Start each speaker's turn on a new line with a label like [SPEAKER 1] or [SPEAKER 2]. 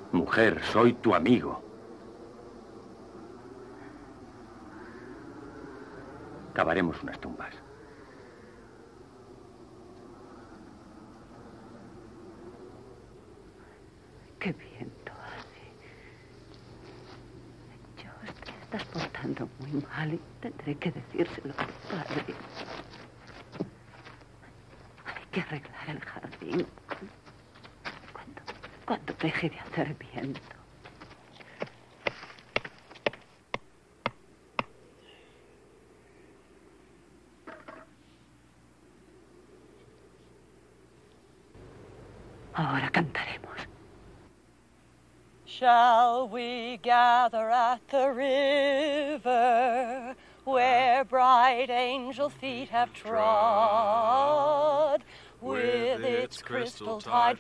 [SPEAKER 1] Mujer, soy tu amigo. Cavaremos unas tumbas.
[SPEAKER 2] Qué viento hace. George, te estás portando muy mal y tendré que decírselo a tu padre. Hay que arreglar el jardín. Cuando deje de hacer viento. Ahora cantaremos.
[SPEAKER 3] Shall we gather at the river where bright angel feet have trod with its crystal tide